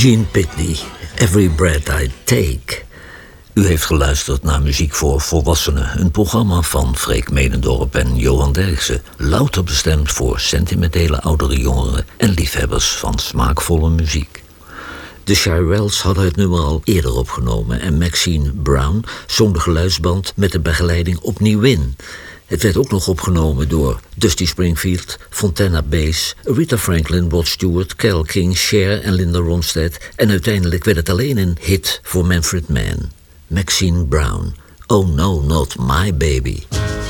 Gene Pitney, Every Breath I Take. U heeft geluisterd naar Muziek voor Volwassenen, een programma van Freek Medendorp en Johan Derksen, louter bestemd voor sentimentele oudere jongeren en liefhebbers van smaakvolle muziek. De Shirelles hadden het nummer al eerder opgenomen en Maxine Brown zong de geluidsband met de begeleiding opnieuw in. Het werd ook nog opgenomen door Dusty Springfield, Fontana Bass, Aretha Franklin, Rod Stewart, Carole King, Cher en Linda Ronstadt. En uiteindelijk werd het alleen een hit voor Manfred Mann. Maxine Brown, Oh No, Not My Baby.